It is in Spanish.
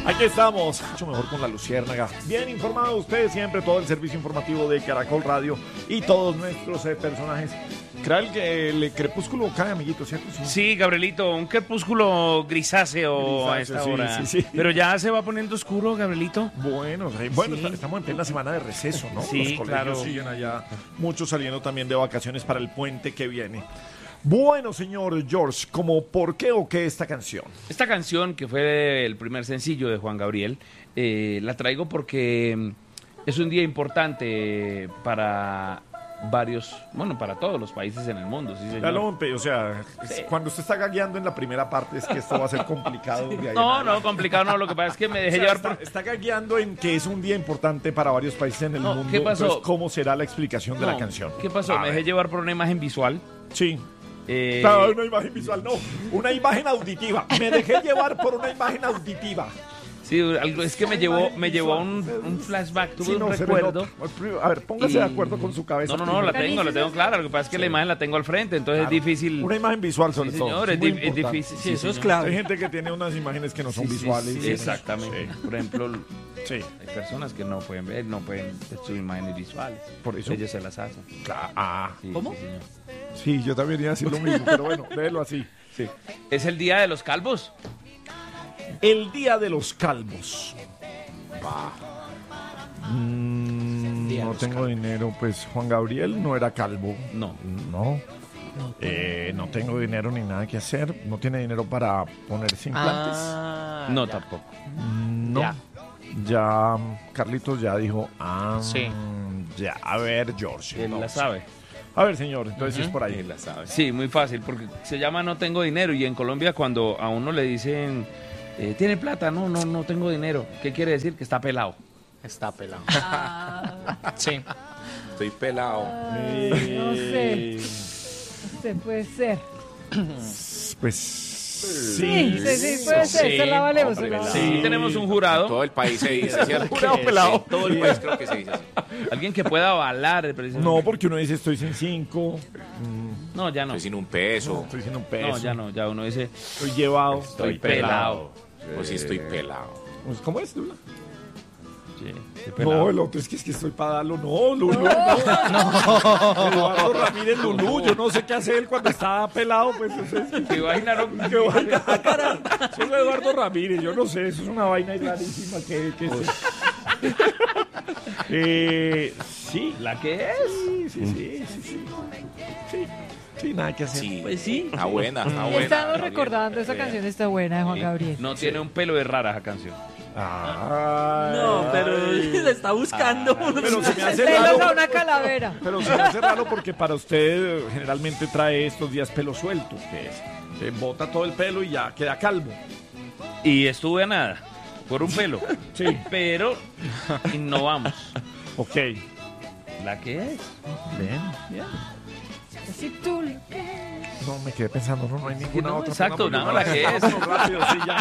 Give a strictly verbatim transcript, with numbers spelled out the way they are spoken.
Aquí estamos, mucho mejor con la Luciérnaga. Bien informado usted siempre, todo el servicio informativo de Caracol Radio y todos nuestros eh, personajes. Creo que el crepúsculo cae, amiguito, ¿cierto? Sí, sí, Gabrielito, un crepúsculo grisáceo, grisáceo a esta sí, hora. Sí, sí. Pero ya se va poniendo oscuro, Gabrielito. Bueno, bueno, sí. Estamos en plena semana de receso, ¿no? Sí, Los colegios claro. siguen allá, muchos saliendo también de vacaciones para el puente que viene. Bueno, señor George, ¿cómo por qué o qué esta canción? Esta canción, que fue el primer sencillo de Juan Gabriel, eh, la traigo porque es un día importante para varios, bueno, para todos los países en el mundo, sí, señor. Claro, o sea, Sí. cuando usted está gagueando en la primera parte es que esto va a ser complicado. de ahí No, en no, adelante. complicado no, lo que pasa es que me O dejé sea, llevar está, por... está gagueando en que es un día importante para varios países en el No, mundo. ¿qué pasó? Entonces, ¿cómo será la explicación de No, la canción? ¿Qué pasó? A Me dejé ver. llevar por una imagen visual. Sí. Eh, No, una imagen visual, no. Una imagen auditiva. Me dejé llevar por una imagen auditiva. Sí, algo, es que me llevó, me llevó a un, un flashback, tuve Sí, un no, se recuerdo. me nota. A ver, póngase Y- de acuerdo con su cabeza. No, no, no, la primero. tengo, la tengo clara. Lo que pasa es que Sí. la imagen la tengo al frente, entonces Claro. es difícil. Una imagen visual sobre Sí, todo. señor, es es, muy di- es importante. difícil. Sí, eso es señor. clave. Hay gente que tiene unas imágenes que no son Sí, sí, visuales. sí, y- exactamente. Sí. Por ejemplo, Sí. hay personas que no pueden ver, no pueden ver sus imágenes visuales. Por eso. Ellos se las hacen. Claro. Ah. Sí, ¿Cómo? sí, señor. Sí, yo también iba a decir lo mismo, pero bueno, déjelo así. Sí. Es el día de los calvos. El día de los calvos. Mm, Día de no los tengo dinero, pues Juan Gabriel no era calvo. No. No. Eh, no tengo dinero ni nada que hacer. No tiene dinero para ponerse implantes. Ah, No, ya. tampoco. No. Ya. Ya, Carlitos ya dijo. Ah, Sí. ya. A ver, George. Él la entonces. sabe. A ver, señor, entonces sí es por ahí. la sabe. Sí, muy fácil, porque se llama No tengo dinero y en Colombia cuando a uno le dicen, eh, ¿tiene plata? No, no, no tengo dinero. ¿Qué quiere decir? Que está pelado. Está pelado. Ah, Sí. Estoy pelado. no sé. No sé, puede ser. Pues Sí, sí, sí, puede ser. Sí, Se la valemos. se hombre, la ¿verdad? valemos. Sí, tenemos un En jurado, todo el país se dice, ¿cierto? Jurado Sí, pelado. todo el país creo que se dice así. alguien que pueda avalar precisamente. No, porque uno dice estoy sin cinco, No, ya no. Estoy sin un peso. estoy sin un peso, No, ya no, ya uno dice, estoy llevado. estoy pelado. O si estoy pelado. Pues, ¿cómo es, Lula? Sí, estoy pelado. No, el otro es que es que estoy para darlo. No, Lulu, no. Eduardo Ramírez Lulú, yo no sé qué hace él cuando está pelado, pues eso es. ¿Te imaginaron? Qué vaina, cara. Eso es Eduardo Ramírez, yo no sé, eso es una vaina rarísima que, que Pues. sí. eh, sí, ¿La que es? sí, sí, sí, sí, sí. Sí, sí, nada que hacer. Sí. Pues sí. Está buena, está buena. Estamos Gabriel. recordando, esa canción está buena de Juan Gabriel. No tiene un pelo de rara esa canción. Ay, No, pero se está buscando. pero se me hace Pelos a raro. una calavera. Pero se me hace raro porque para usted eh, generalmente trae estos días pelo suelto, que es, eh, bota todo el pelo y ya queda calvo. Y estuve a nada, por un pelo. Sí. Pero innovamos. Ok. ¿La que es? Bien. Si tú No, me quedé pensando, no, no hay ninguna no, otra. exacto, Póngame no, la que es. Rápido, sí, ya.